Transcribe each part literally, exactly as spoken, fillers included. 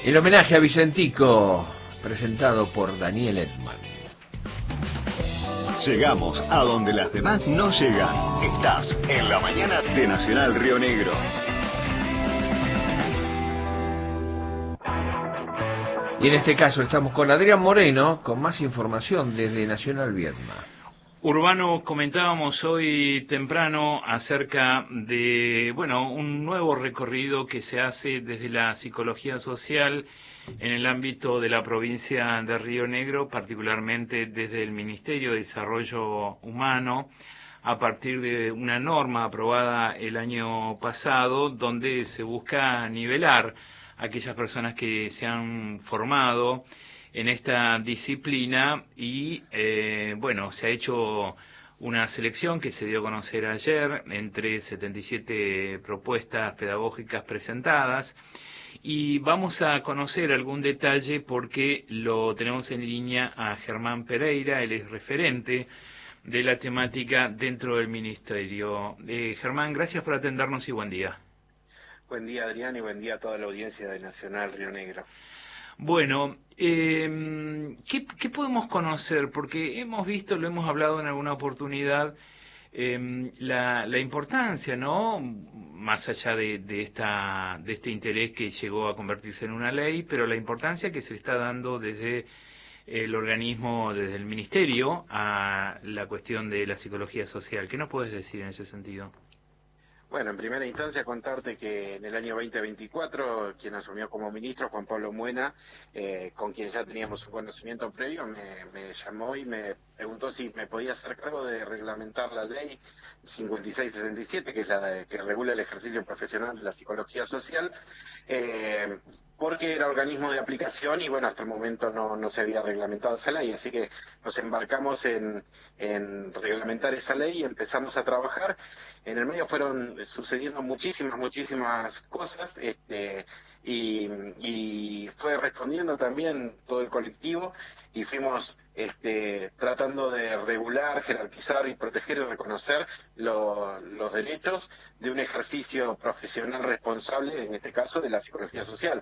El homenaje a Vicentico, presentado por Daniel Edman. Llegamos a donde las demás no llegan. Estás en la mañana de Nacional Río Negro. Y en este caso estamos con Adrián Moreno, con más información desde Nacional Viedma. Urbano, comentábamos hoy temprano acerca de, bueno, un nuevo recorrido que se hace desde la psicología social en el ámbito de la provincia de Río Negro, particularmente desde el Ministerio de Desarrollo Humano, a partir de una norma aprobada el año pasado, donde se busca nivelar a aquellas personas que se han formado en esta disciplina y, eh, bueno, se ha hecho una selección que se dio a conocer ayer entre setenta y siete propuestas pedagógicas presentadas y vamos a conocer algún detalle porque lo tenemos en línea a Germán Pereira, él es referente de la temática dentro del Ministerio. Eh, Germán, gracias por atendernos y buen día. Buen día, Adrián, y buen día a toda la audiencia de Nacional Río Negro. Bueno, eh, ¿qué, ¿qué podemos conocer? Porque hemos visto, lo hemos hablado en alguna oportunidad, eh, la, la importancia, ¿no? Más allá de, de, esta, de este interés que llegó a convertirse en una ley, pero la importancia que se le está dando desde el organismo, desde el Ministerio, a la cuestión de la psicología social. ¿Qué nos puedes decir en ese sentido? Bueno, en primera instancia contarte que en el año veinte veinticuatro quien asumió como ministro, Juan Pablo Muena, eh, con quien ya teníamos un conocimiento previo, me, me llamó y me preguntó si me podía hacer cargo de reglamentar la ley cincuenta y seis sesenta y siete, que es la de, que regula el ejercicio profesional de la psicología social, eh, porque era organismo de aplicación y bueno, hasta el momento no, no se había reglamentado esa ley, así que nos embarcamos en, en reglamentar esa ley y empezamos a trabajar. En el medio fueron sucediendo muchísimas, muchísimas cosas, este, y, y fue respondiendo también todo el colectivo y fuimos este, tratando de regular, jerarquizar y proteger y reconocer lo, los derechos de un ejercicio profesional responsable, en este caso de la psicología social.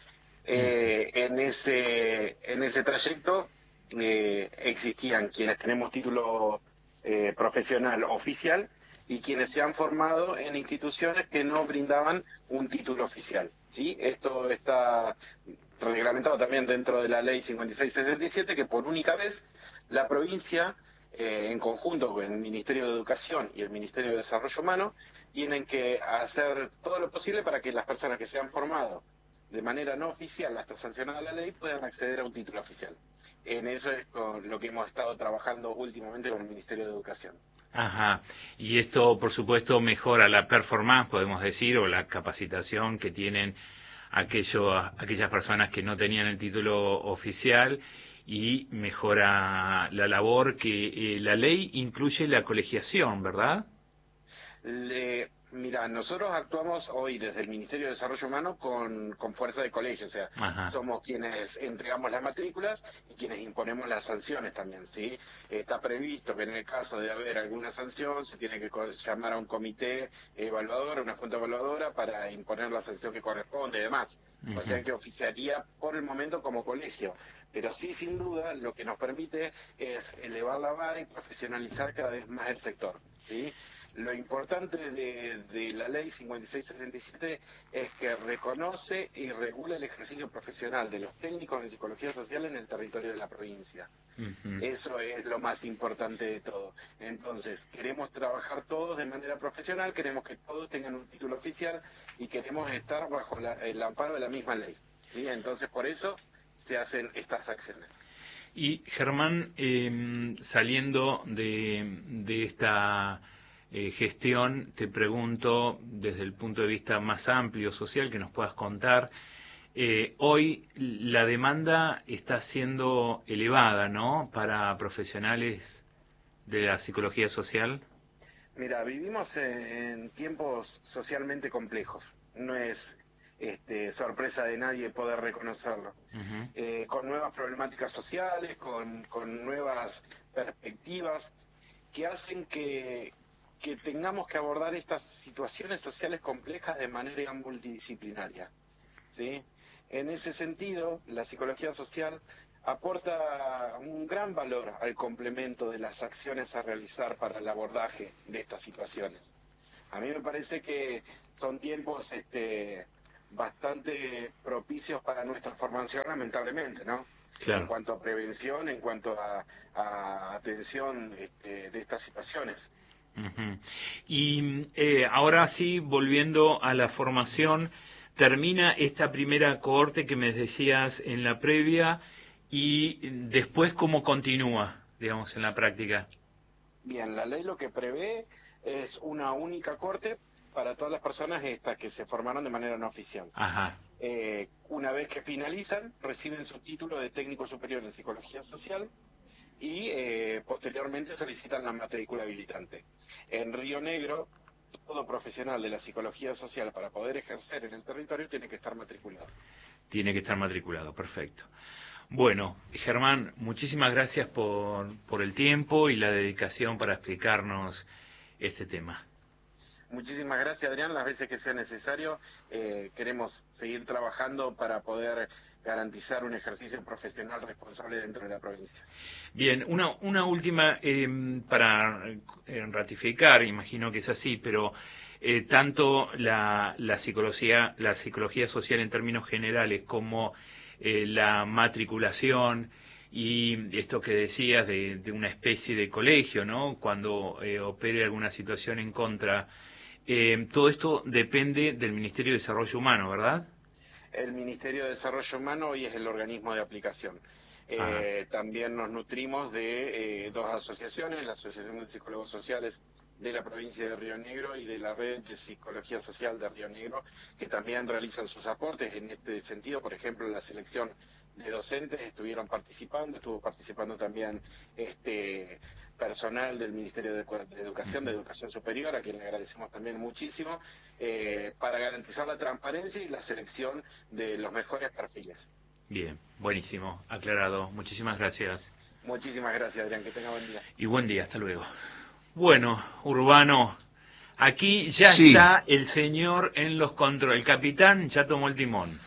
Eh, en ese, en ese trayecto eh, existían quienes tenemos título eh, profesional oficial y quienes se han formado en instituciones que no brindaban un título oficial, ¿sí? Esto está reglamentado también dentro de la ley cincuenta y seis sesenta y siete, que por única vez la provincia, eh, en conjunto con el Ministerio de Educación y el Ministerio de Desarrollo Humano, tienen que hacer todo lo posible para que las personas que se han formado de manera no oficial hasta sancionada la ley puedan acceder a un título oficial. En eso es con lo que hemos estado trabajando últimamente con el Ministerio de Educación. Ajá, y esto por supuesto mejora la performance, podemos decir, o la capacitación que tienen aquello, aquellas personas que no tenían el título oficial y mejora la labor que eh, la ley incluye la colegiación, ¿verdad? Le, mira, nosotros actuamos hoy desde el Ministerio de Desarrollo Humano con, con fuerza de colegio, o sea, Ajá. somos quienes entregamos las matrículas y quienes imponemos las sanciones también, ¿sí? Está previsto que en el caso de haber alguna sanción se tiene que llamar a un comité evaluador, una junta evaluadora, para imponer la sanción que corresponde y demás. Uh-huh. O sea que oficiaría por el momento como colegio, pero sí, sin duda, lo que nos permite es elevar la vara y profesionalizar cada vez más el sector, ¿sí? Lo importante de, de la ley cincuenta y seis sesenta y siete es que reconoce y regula el ejercicio profesional de los técnicos en psicología social en el territorio de la provincia. Uh-huh. Eso es lo más importante de todo. Entonces, queremos trabajar todos de manera profesional, queremos que todos tengan un título oficial y queremos estar bajo la, el amparo de la misma ley, ¿sí? Entonces, por eso se hacen estas acciones. Y Germán, eh, saliendo de, de esta Eh, gestión, te pregunto desde el punto de vista más amplio, social, que nos puedas contar. Eh, hoy la demanda está siendo elevada, ¿no?, para profesionales de la psicología social. Mira, vivimos en tiempos socialmente complejos. No es este, sorpresa de nadie poder reconocerlo. Uh-huh. Eh, con nuevas problemáticas sociales, con, con nuevas perspectivas que hacen que que tengamos que abordar estas situaciones sociales complejas de manera multidisciplinaria, ¿sí? En ese sentido, la psicología social aporta un gran valor al complemento de las acciones a realizar para el abordaje de estas situaciones. A mí me parece que son tiempos este, bastante propicios para nuestra formación, lamentablemente, ¿no? Claro. En cuanto a prevención, en cuanto a, a atención este, de estas situaciones. Uh-huh. Y eh, ahora sí, volviendo a la formación, termina esta primera cohorte que me decías en la previa y después cómo continúa, digamos, en la práctica. Bien, la ley lo que prevé es una única corte para todas las personas estas que se formaron de manera no oficial. Ajá. Eh, una vez que finalizan, reciben su título de técnico superior en psicología social y eh, posteriormente solicitan la matrícula habilitante. En Río Negro, todo profesional de la psicología social para poder ejercer en el territorio tiene que estar matriculado. Tiene que estar matriculado, perfecto. Bueno, Germán, muchísimas gracias por, por el tiempo y la dedicación para explicarnos este tema. Muchísimas gracias, Adrián. Las veces que sea necesario, eh, queremos seguir trabajando para poder garantizar un ejercicio profesional responsable dentro de la provincia. Bien, una, una última eh, para eh, ratificar, imagino que es así, pero eh, tanto la, la, psicología, la psicología social en términos generales como eh, la matriculación y esto que decías de, de una especie de colegio, ¿no? Cuando eh, opere alguna situación en contra, eh, todo esto depende del Ministerio de Desarrollo Humano, ¿verdad? El Ministerio de Desarrollo Humano hoy es el organismo de aplicación. Eh, también nos nutrimos de eh, dos asociaciones, la Asociación de Psicólogos Sociales de la provincia de Río Negro y de la Red de Psicología Social de Río Negro, que también realizan sus aportes en este sentido. Por ejemplo, la selección de docentes estuvieron participando, estuvo participando también este personal del Ministerio de, de Educación, de Educación Superior, a quien le agradecemos también muchísimo, eh, para garantizar la transparencia y la selección de los mejores perfiles. Bien, buenísimo, aclarado. Muchísimas gracias. Muchísimas gracias, Adrián, que tenga buen día. Y buen día, hasta luego. Bueno, Urbano, aquí ya sí. está el señor en los controles. El capitán ya tomó el timón.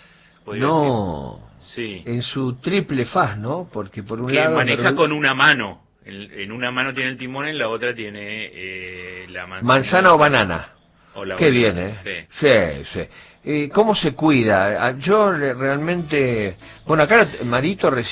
No, sí. En su triple faz, ¿no? Porque por un que lado... maneja pero... con una mano. En, en una mano tiene el timón, en la otra tiene eh, la manzana. Manzana o banana. O la Qué banana, bien, ¿eh? Sí, sí. sí. Eh, ¿Cómo se cuida? Yo realmente... Bueno, acá Marito recién...